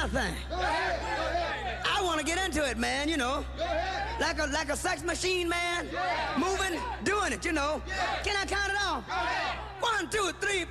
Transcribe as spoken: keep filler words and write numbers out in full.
kind of thing. I want to get into it, man, you know. Like a like a sex machine, man. Moving, doing it, you know. Can I count it off? One, two, three,